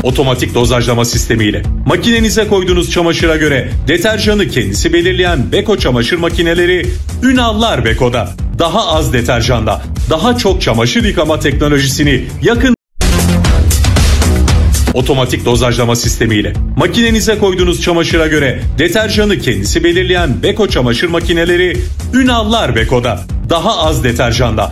Otomatik dozajlama sistemiyle makinenize koyduğunuz çamaşıra göre deterjanı kendisi belirleyen Beko çamaşır makineleri Ünallar Beko'da. Daha az deterjanda, daha çok çamaşır yıkama teknolojisini yakın otomatik dozajlama sistemiyle makinenize koyduğunuz çamaşıra göre deterjanı kendisi belirleyen Beko çamaşır makineleri Ünallar Beko'da. Daha az deterjanda,